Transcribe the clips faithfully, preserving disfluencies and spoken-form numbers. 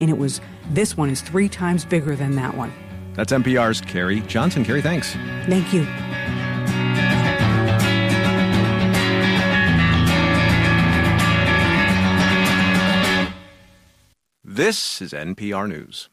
And it was, this one is three times bigger than that one. That's N P R's Carrie Johnson. Carrie, thanks. Thank you. This is N P R News.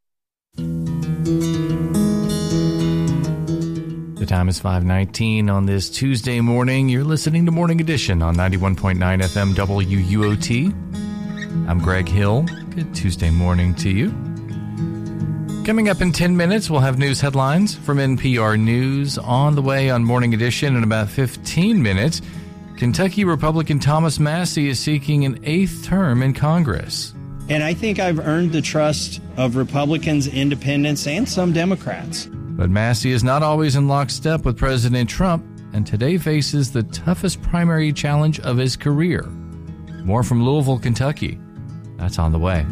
The time is five nineteen on this Tuesday morning. You're listening to Morning Edition on ninety-one point nine F M W U O T. I'm Greg Hill. Good Tuesday morning to you. Coming up in ten minutes, we'll have news headlines from N P R News. On the way on Morning Edition in about fifteen minutes, Kentucky Republican Thomas Massie is seeking an eighth term in Congress. And I think I've earned the trust of Republicans, independents, and some Democrats. But Massie is not always in lockstep with President Trump, and today faces the toughest primary challenge of his career. More from Louisville, Kentucky. That's on the way.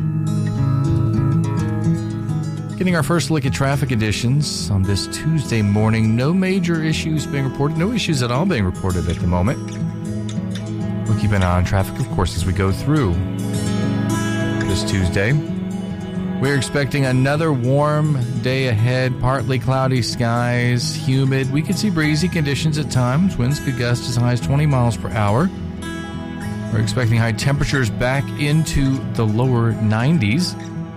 Getting our first look at traffic conditions on this Tuesday morning. No major issues being reported. No issues at all being reported at the moment. We'll keep an eye on traffic, of course, as we go through this Tuesday. We're expecting another warm day ahead. Partly cloudy skies, humid. We could see breezy conditions at times. Winds could gust as high as twenty miles per hour. We're expecting high temperatures back into the lower nineties.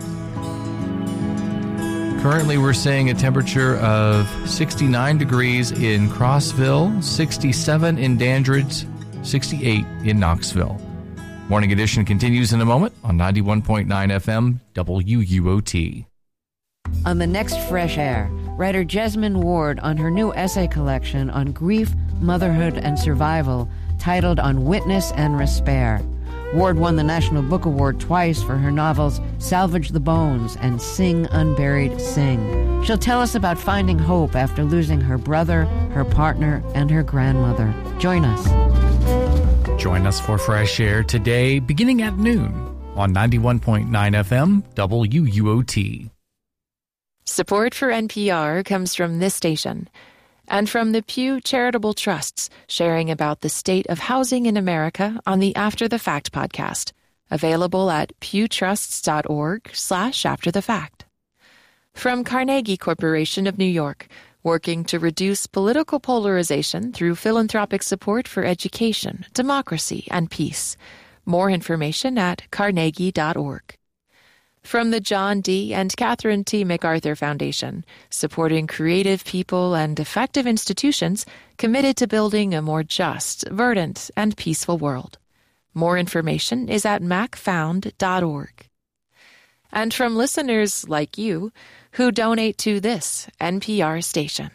Currently, we're seeing a temperature of sixty-nine degrees in Crossville, sixty-seven in Dandridge, sixty-eight in Knoxville. Morning Edition continues in a moment on ninety-one point nine F M W U O T. On the next Fresh Air, writer Jesmyn Ward on her new essay collection on grief, motherhood, and survival titled On Witness and Respair. Ward won the National Book Award twice for her novels Salvage the Bones and Sing Unburied Sing. She'll tell us about finding hope after losing her brother, her partner, and her grandmother. Join us. Join us for Fresh Air today, beginning at noon on ninety-one point nine F M W U O T. Support for N P R comes from this station and from the Pew Charitable Trusts, sharing about the state of housing in America on the After the Fact podcast, available at pewtrusts.org slash after the fact. From Carnegie Corporation of New York, working to reduce political polarization through philanthropic support for education, democracy, and peace. More information at carnegie dot org. From the John D. and Catherine T. MacArthur Foundation, supporting creative people and effective institutions committed to building a more just, verdant, and peaceful world. More information is at mac found dot org. And from listeners like you who donate to this N P R station.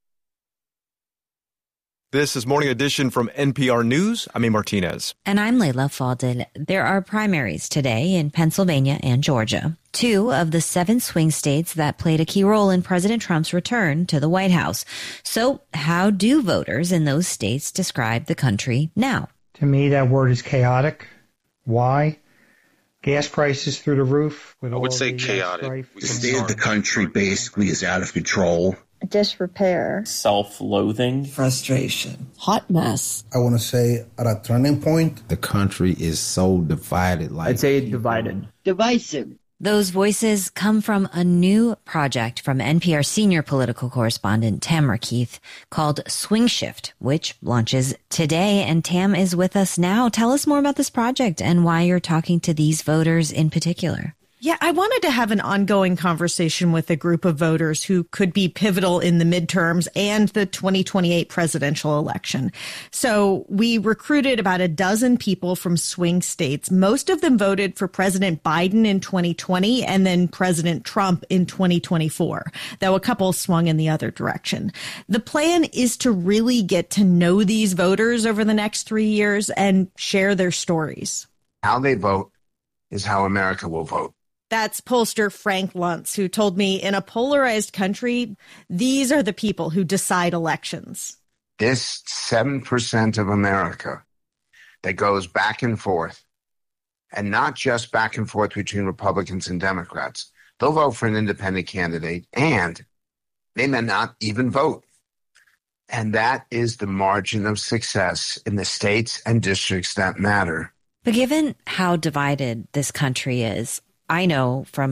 This is Morning Edition from N P R News. I'm A. Martinez. And I'm Layla Faldin. There are primaries today in Pennsylvania and Georgia, two of the seven swing states that played a key role in President Trump's return to the White House. So how do voters in those states describe the country now? To me, that word is chaotic. Why? Gas prices through the roof. With I would all say the, chaotic. Uh, the state of the country basically is out of control. Disrepair. Self-loathing. Frustration. Hot mess. I want to say at a turning point. The country is so divided. Like I'd say divided. Divisive. Those voices come from a new project from N P R senior political correspondent Tamara Keith called Swing Shift, which launches today. And Tam is with us now. Tell us more about this project and why you're talking to these voters in particular. Yeah, I wanted to have an ongoing conversation with a group of voters who could be pivotal in the midterms and the twenty twenty-eight presidential election. So we recruited about a dozen people from swing states. Most of them voted for President Biden in twenty twenty and then President Trump in twenty twenty-four, though a couple swung in the other direction. The plan is to really get to know these voters over the next three years and share their stories. How they vote is how America will vote. That's pollster Frank Luntz, who told me in a polarized country, these are the people who decide elections. This seven percent of America that goes back and forth, and not just back and forth between Republicans and Democrats. They'll vote for an independent candidate, and they may not even vote. And that is the margin of success in the states and districts that matter. But given how divided this country is, I know from